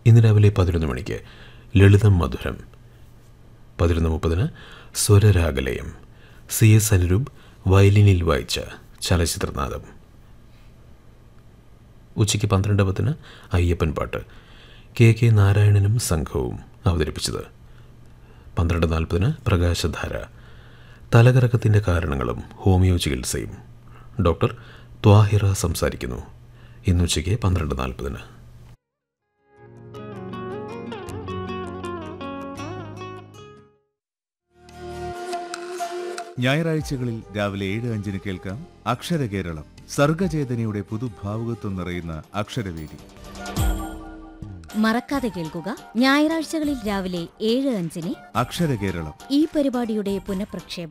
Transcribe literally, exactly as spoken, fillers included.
ഇന്ന് രാവിലെ പതിനൊന്ന് മണിക്ക് ലളിതം മധുരം, പതിനൊന്ന് മുപ്പതിന് സ്വരരാഗലയം, സി എസ് അനുരൂപ് വയലിനിൽ വായിച്ച ചലച്ചിത്രനാദം. ഉച്ചയ്ക്ക് പന്ത്രണ്ട് പത്തിന് അയ്യപ്പൻ പാട്ട്, കെ കെ നാരായണനും സംഘവും അവതരിപ്പിച്ചത്. പന്ത്രണ്ട് നാൽപ്പതിന് പ്രകാശധാര, തലകറക്കത്തിൻ്റെ കാരണങ്ങളും ഹോമിയോ ചികിത്സയും, ഡോക്ടർ ത്വാഹിറ സംസാരിക്കുന്നു. ഇന്നുച്ചയ്ക്ക് പന്ത്രണ്ട് നാൽപ്പതിന്. ഞായറാഴ്ചകളിൽ രാവിലെ ഏഴ് അഞ്ചിന് കേൾക്കാം അക്ഷരകേരളം, സർഗചേതനയുടെ പുതുഭാവുകത്വം നിറയുന്ന അക്ഷരവേദി. മറക്കാതെ കേൾക്കുക, ഞായറാഴ്ചകളിൽ രാവിലെ ഏഴ് അഞ്ചിന് അക്ഷരകേരളം. ഈ പരിപാടിയുടെ പുനഃപ്രക്ഷേപണം